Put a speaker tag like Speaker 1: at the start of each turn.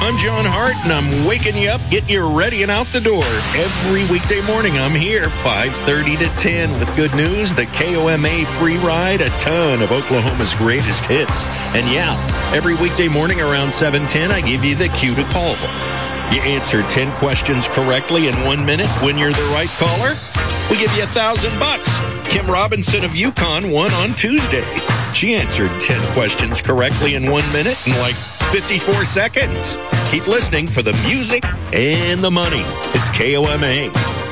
Speaker 1: I'm John Hart, and I'm waking you up, getting you ready and out the door. Every weekday morning, I'm here, 5:30 to 10, with good news, the KOMA free ride, a ton of Oklahoma's greatest hits. And yeah, every weekday morning around 7:10, I give you the cue to call. You answer 10 questions correctly in 1 minute. When you're the right caller, we give you $1,000. Kim Robinson of Yukon won on Tuesday. She answered 10 questions correctly in 1 minute in like 54 seconds. Keep listening for the music and the money. It's KOMA.